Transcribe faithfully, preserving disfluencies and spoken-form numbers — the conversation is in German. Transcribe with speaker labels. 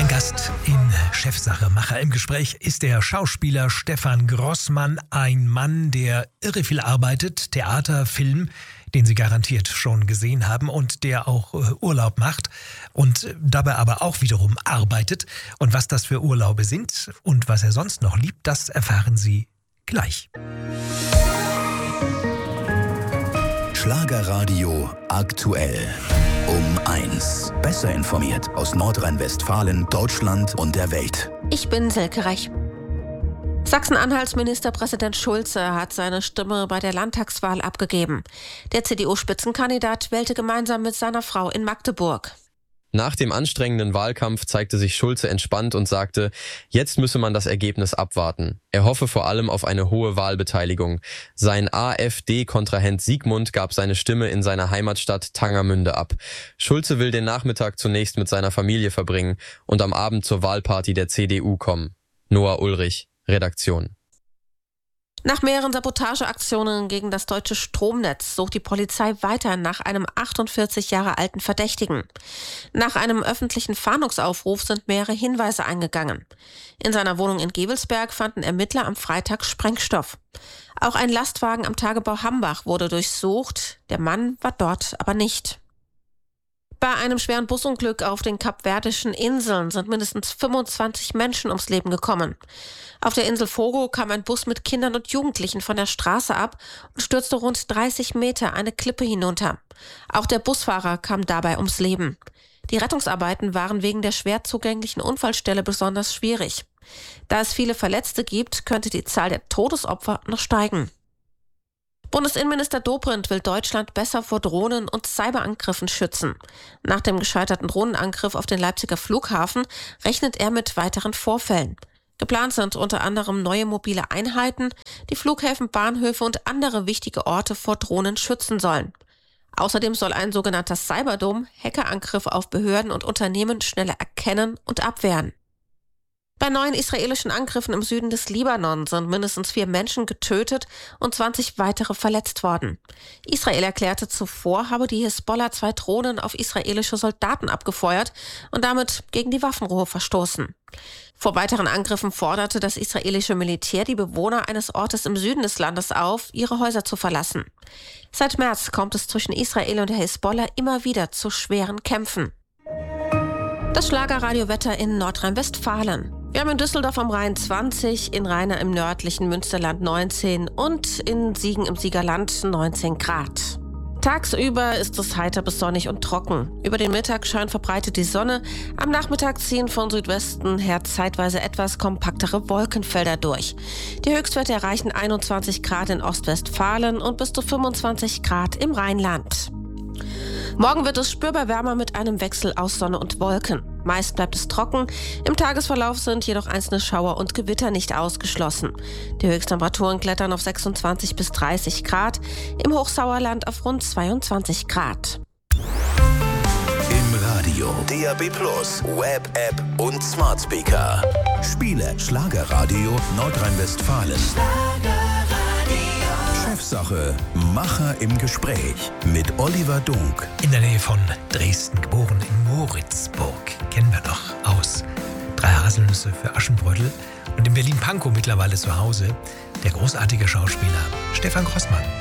Speaker 1: Gast in Chefsache Macher im Gespräch ist der Schauspieler Stefan Grossmann, ein Mann, der irre viel arbeitet, Theater, Film, den Sie garantiert schon gesehen haben und der auch äh, Urlaub macht und dabei aber auch wiederum arbeitet. Und was das für Urlaube sind und was er sonst noch liebt, das erfahren Sie gleich.
Speaker 2: Schlagerradio aktuell. Um eins. Besser informiert aus Nordrhein-Westfalen, Deutschland und der Welt.
Speaker 3: Ich bin Silke Reich. Sachsen-Anhalts Ministerpräsident Schulze hat seine Stimme bei der Landtagswahl abgegeben. Der C D U-Spitzenkandidat wählte gemeinsam mit seiner Frau in Magdeburg.
Speaker 4: Nach dem anstrengenden Wahlkampf zeigte sich Schulze entspannt und sagte, jetzt müsse man das Ergebnis abwarten. Er hoffe vor allem auf eine hohe Wahlbeteiligung. Sein AfD-Kontrahent Siegmund gab seine Stimme in seiner Heimatstadt Tangermünde ab. Schulze will den Nachmittag zunächst mit seiner Familie verbringen und am Abend zur Wahlparty der C D U kommen. Noah Ulrich, Redaktion.
Speaker 3: Nach mehreren Sabotageaktionen gegen das deutsche Stromnetz sucht die Polizei weiter nach einem achtundvierzig Jahre alten Verdächtigen. Nach einem öffentlichen Fahndungsaufruf sind mehrere Hinweise eingegangen. In seiner Wohnung in Gevelsberg fanden Ermittler am Freitag Sprengstoff. Auch ein Lastwagen am Tagebau Hambach wurde durchsucht. Der Mann war dort aber nicht. Bei einem schweren Busunglück auf den Kapverdischen Inseln sind mindestens fünfundzwanzig Menschen ums Leben gekommen. Auf der Insel Fogo kam ein Bus mit Kindern und Jugendlichen von der Straße ab und stürzte rund dreißig Meter eine Klippe hinunter. Auch der Busfahrer kam dabei ums Leben. Die Rettungsarbeiten waren wegen der schwer zugänglichen Unfallstelle besonders schwierig. Da es viele Verletzte gibt, könnte die Zahl der Todesopfer noch steigen. Bundesinnenminister Dobrindt will Deutschland besser vor Drohnen- und Cyberangriffen schützen. Nach dem gescheiterten Drohnenangriff auf den Leipziger Flughafen rechnet er mit weiteren Vorfällen. Geplant sind unter anderem neue mobile Einheiten, die Flughäfen, Bahnhöfe und andere wichtige Orte vor Drohnen schützen sollen. Außerdem soll ein sogenannter Cyberdom Hackerangriffe auf Behörden und Unternehmen schneller erkennen und abwehren. Bei neuen israelischen Angriffen im Süden des Libanon sind mindestens vier Menschen getötet und zwanzig weitere verletzt worden. Israel erklärte zuvor, habe die Hisbollah zwei Drohnen auf israelische Soldaten abgefeuert und damit gegen die Waffenruhe verstoßen. Vor weiteren Angriffen forderte das israelische Militär die Bewohner eines Ortes im Süden des Landes auf, ihre Häuser zu verlassen. Seit März kommt es zwischen Israel und der Hisbollah immer wieder zu schweren Kämpfen. Das Schlagerradiowetter in Nordrhein-Westfalen. Wir haben in Düsseldorf am Rhein zwanzig, in Rheine im nördlichen Münsterland neunzehn und in Siegen im Siegerland neunzehn Grad. Tagsüber ist es heiter bis sonnig und trocken. Über den Mittag scheint verbreitet die Sonne. Am Nachmittag ziehen von Südwesten her zeitweise etwas kompaktere Wolkenfelder durch. Die Höchstwerte erreichen einundzwanzig Grad in Ostwestfalen und bis zu fünfundzwanzig Grad im Rheinland. Morgen wird es spürbar wärmer mit einem Wechsel aus Sonne und Wolken. Meist bleibt es trocken. Im Tagesverlauf sind jedoch einzelne Schauer und Gewitter nicht ausgeschlossen. Die Höchsttemperaturen klettern auf sechsundzwanzig bis dreißig Grad, im Hochsauerland auf rund zweiundzwanzig Grad.
Speaker 2: Im Radio, D A B plus, Web, App und Smart Speaker. Spiele Schlagerradio Nordrhein-Westfalen. Chefsache Macher im Gespräch mit Oliver Dunk.
Speaker 1: In der Nähe von Dresden geboren, in Moritzburg. Kennen wir doch aus Drei Haselnüsse für Aschenbrödel. Und in Berlin-Pankow mittlerweile zu Hause der großartige Schauspieler Stefan Grossmann.